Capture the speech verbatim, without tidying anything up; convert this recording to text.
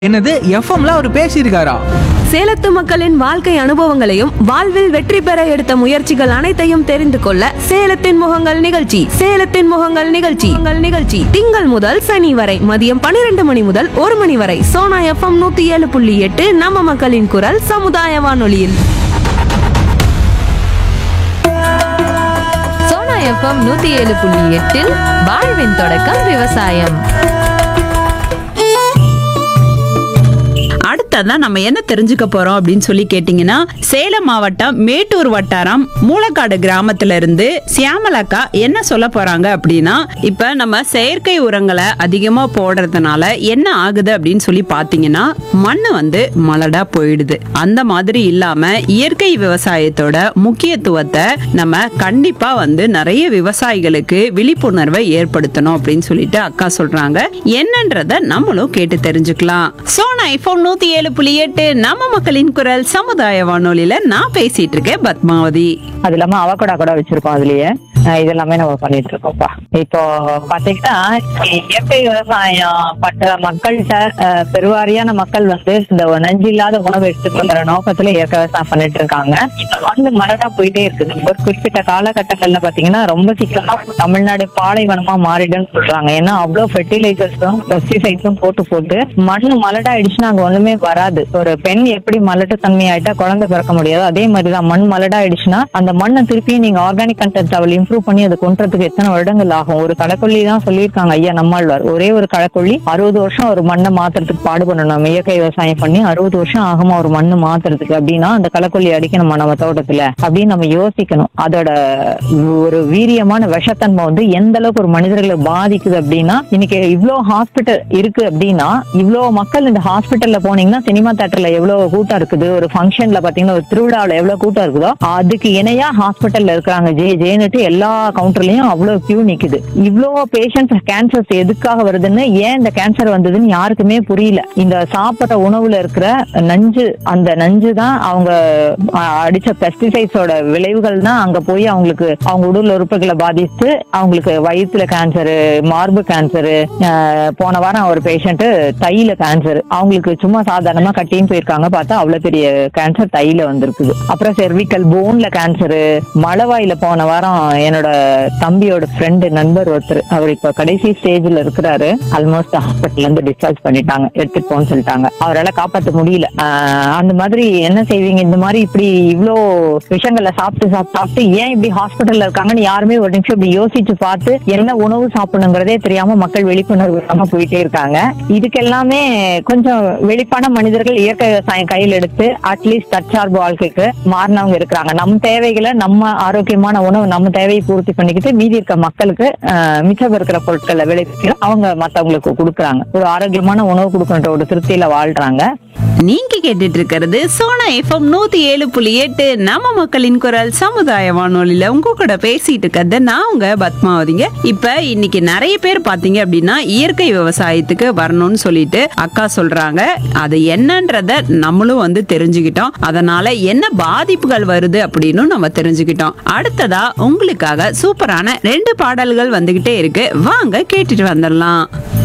என்னது எஃப்எம்ல அவர் பேசியிருக்காரா? சேலத்து மக்களின் வாழ்க்கை அனுபவங்களையும் வாழ்வில் வெற்றி பெற எடுத்த முயற்சிகள் அனைத்தையும் தெரிந்து கொள்ள சேலத்தின் முகங்கள் நிகழ்ச்சி சேலத்தின் முகங்கள் நிகழ்ச்சி உங்கள் நிகழ்ச்சி திங்கள் முதல் சனி வரை மதியம் பன்னிரண்டு மணி முதல் ஒரு மணி வரை சோனா எஃப்எம் நூத்தி ஏழு புள்ளி எட்டு நம்ம மக்களின் குரல் சமுதாய வானொலியில். சோனா எஃப்எம் நூத்தி ஏழு புள்ளி எட்டில் வாழ்வின் தொடக்கம் விவசாயம். அடுத்ததான் நம்ம என்ன தெரிஞ்சுக்க போறோம் அப்படின்னு சொல்லி கேட்டீங்கன்னா, சேலம் மாவட்டம் மேட்டூர் வட்டாரம் மூலக்காடு கிராமத்துல இருந்து சியாமலக்கா என்ன சொல்ல போறாங்க அப்படின்னா, இப்ப நம்ம செயற்கை உரங்களை அதிகமா போடுறதுனால என்ன ஆகுது அப்படின்னு சொல்லி பாத்தீங்கன்னா, மண்ணு வந்து மலடா போயிடுது. அந்த மாதிரி இல்லாம இயற்கை விவசாயத்தோட முக்கியத்துவத்தை நம்ம கண்டிப்பா வந்து நிறைய விவசாயிகளுக்கு விழிப்புணர்வை ஏற்படுத்தணும் அப்படின்னு சொல்லிட்டு அக்கா சொல்றாங்க. என்னன்றத நம்மளும் கேட்டு தெரிஞ்சுக்கலாம். சோனா ஐபோன் நூத்தி ஏழு புள்ளி எட்டு நம்ம மக்களின் குரல் சமுதாய வானொலியில நான் பேசிட்டு இருக்கேன் பத்மாவதி. அது இல்லாம அவகோடா கூட வச்சிருக்கோம். அதுலயே இது எல்லாமே நம்ம பண்ணிட்டு இருக்கோம்ப்பா. இப்போ பாத்தீங்கன்னா இயற்கை விவசாயம் பண்ற மக்கள்கிட்ட பெருவாரியான மக்கள் வந்து இந்த நஞ்சு இல்லாத உணவு எடுத்துக்கிற நோக்கத்துல இயற்கை விவசாயம் பண்ணிட்டு இருக்காங்க. வந்து மரடா போயிட்டே இருக்குது. ஒரு குறிப்பிட்ட காலகட்டங்கள்ல பாத்தீங்கன்னா ரொம்ப சீக்கிரமா தமிழ்நாடு பாலைவனமா மாறிடுன்னு சொல்றாங்க. ஏன்னா அவ்வளவு ஃபெர்டிலைசர்ஸும் பெஸ்டிசைட்ஸும் போட்டு போட்டு மண்ணு மலடா ஆயிடுச்சுன்னா அங்க ஒண்ணுமே வராது. ஒரு பெண் எப்படி மலட்டு தன்மை ஆயிட்டா குழந்தை பிறக்க முடியாது, அதே மாதிரிதான் மண் மலடா ஆயிடுச்சுன்னா அந்த மண்ணை திருப்பி நீங்க ஆர்கானிக் கண்டென்ட் அவள் இம்ப்ரூவ் பண்ணி அதை கொண்டுறதுக்கு எத்தனை வருடங்கள் ஆகும். ஒரு களைக்கொல்லி தான் சொல்லியிருக்காங்க ஐயா நம்மாழ்வார். ஒரே ஒரு களைக்கொல்லி அறுபது வருஷம் ஒரு மண்ணை மாத்துறதுக்கு பாடுபடணும். இயற்கை விவசாயம் பண்ணி அறுபது வருஷம் ஆகுமா ஒரு மண்ணு மாத்துறதுக்கு அப்படின்னா அந்த களைக்கொல்லி அடிக்கணுமா நம்ம தோட்டத்துல அப்படின்னு நம்ம யோசிக்கணும். அதோட ஒரு வீரியமான விஷத்தன்மை வந்து எந்த அளவுக்கு ஒரு மனிதர்களை பாதிக்குது அப்படின்னா, இன்னைக்கு இவ்வளவு ஹாஸ்பிட்டல் இருக்கு அப்படின்னா இவ்வளவு மக்கள் இந்த ஹாஸ்பிட்டல்ல போனீங்கன்னா சினிமா தியேட்டர்ல எவ்வளவு கூட்டம் இருக்குது, ஒரு ஃபங்க்ஷன்ல பாத்தீங்கன்னா ஒரு திருவிழாவில் எவ்வளவு கூட்டம் இருக்குதோ அதுக்கு இணையா ஹாஸ்பிட்டல்ல இருக்கிறாங்க. ஜே ஜேன்னுட்டு எல்லா கவுண்டர்லயும் அவ்வளவு கியூ நிக்குது. இவ்வளவு பேஷண்ட்ஸ் கேன்சர்ஸ் எதுக்காக வருதுன்னு, ஏன் இந்த கேன்சர் வந்ததுன்னு யாருக்குமே புரியல. இந்த சாப்பிட்ற உணவுல இருக்கிற நஞ்சு, அந்த நஞ்சு தான் அவங்க அடிச்ச பெஸ்டிசைட்ஸோட விளைவுகள் தான் அங்க போய் அவங்களுக்கு அவங்க உடல் உறுப்புகளை பாதித்து அவங்களுக்கு வயிற்றுல கேன்சரு, மார்பு கேன்சரு, போன வாரம் ஒரு பேஷண்ட் தையில கேன்சர், அவங்களுக்கு சும்மா சாதாரணமா கட்டின்னு போயிருக்காங்க, பார்த்தா அவ்வளவு பெரிய கேன்சர் தையில வந்திருக்குது. அப்புறம் செர்விக்கல் போன்ல கேன்சரு, மலவாயில போன வாரம் என்னோட தம்பியோட ஃப்ரெண்டு நண்பர் ஒருத்தர், அவர் இப்ப கடைசி ஸ்டேஜ்ல இருக்கிறாரு. ஆல்மோஸ்ட் ஹாஸ்பிட்டல்ல இருந்து டிஸ்சார்ஜ் பண்ணிட்டாங்க, எடுத்துட்டு போன்னு சொல்லிட்டாங்க. அவரால் காப்பாற்ற முடியல. அந்த மாதிரி என்ன செய்வீங்க? இந்த மாதிரி இப்படி இவ்வளோ விஷயங்களை சாப்பிட்டு சாப்பிட்டு ஏன் இப்படி ஹாஸ்பிட்டல்ல இருக்காங்கன்னு யாருமே ஒரு நிமிஷம் இப்படி யோசிச்சு பார்த்து என்ன உணவு சாப்பிடணுங்கிறதே தெரியாம மக்கள் விழிப்புணர்வு இல்லாம போயிட்டே இருக்காங்க. இதுக்கு எல்லாமே கொஞ்சம் வெளிப்பான மனிதர்கள் இயற்கை விவசாயம் கையில் எடுத்து அட்லீஸ்ட் தற்சார்பு வாழ்க்கைக்கு மாறினவங்க இருக்கிறாங்க. நம்ம தேவைகளை, நம்ம ஆரோக்கியமான உணவு நம்ம தேவையை பூர்த்தி பண்ணிக்கிட்டு மீதி இருக்க மக்களுக்கு மிச்சம் இருக்கிற பொருட்களை விளைவிக்க அவங்க மற்றவங்களுக்கு கொடுக்குறாங்க. ஒரு ஆரோக்கியமான உணவு கொடுக்கணுன்ற ஒரு திருப்தியில வாழ்றாங்க. நீங்க கேட்டுட்டு இருக்கிறது சோனா எஃப்எம் நூத்தி ஏழு புள்ளி எட்டு நம்ம மக்களின் குரல் சமுதாய வானொலியில உங்க கூட பேசிட்டு இருக்கிறது நான் உங்க பத்மாவதிங்க. இப்ப இன்னைக்கு நிறைய பேர் பாத்தீங்க அப்படின்னா இயற்கை விவசாயத்துக்கு வரணும்னு சொல்லிட்டு அக்கா சொல்றாங்க. அது என்னன்றத நம்மளும் வந்து தெரிஞ்சுக்கிட்டோம். அதனால என்ன பாதிப்புகள் வருது அப்படின்னு நம்ம தெரிஞ்சுக்கிட்டோம். அடுத்ததா உங்களுக்காக சூப்பரான ரெண்டு பாடல்கள் வந்துகிட்டே இருக்கு, வாங்க கேட்டுட்டு வந்துடலாம்.